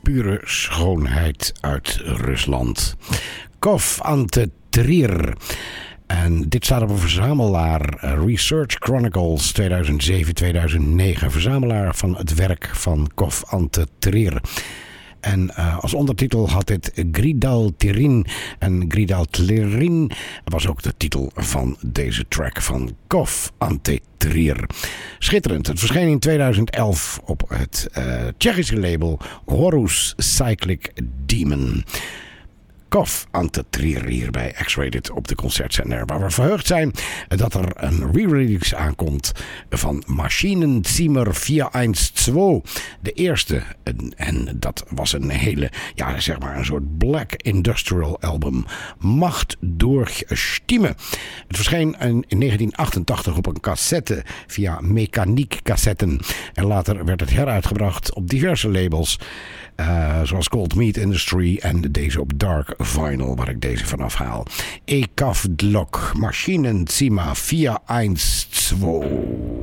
pure schoonheid uit Rusland. Kov Ante Trier. En dit staat op een verzamelaar, Research Chronicles 2007-2009. Verzamelaar van het werk van Kov Ante Trier. En als ondertitel had dit Gridal Tirin. En Gridal Tirin was ook de titel van deze track van Kov Ante Trier. Schitterend. Het verscheen in 2011 op het Tsjechische label Horus Cyclic Demon. Kov Ante Trier hier bij X-Rated op de concertzender. Waar we verheugd zijn dat er een re-release aankomt van Maschinenzimmer 412. De eerste. En dat was een hele, ja zeg maar een soort black industrial album. Macht durch Stimme. Het verscheen in 1988 op een cassette via Mechaniek Cassetten. En later werd het heruitgebracht op diverse labels. Zoals Cold Meat Industry en deze op Dark Vinyl, waar ik deze vanaf haal. Ekavdlok, Maschinenzimmer 412.